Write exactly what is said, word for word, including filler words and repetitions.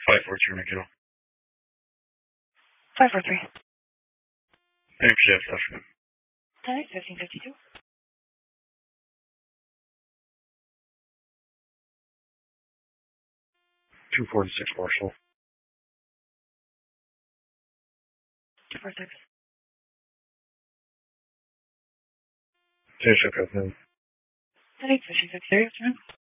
five four three, make it all. five four three. Thanks, Jeff. That's ten eight, fifteen fifty-two. two forty-six, Marshall. two forty-six. Finish up, then. ten eight, fifteen fifty-three, afternoon.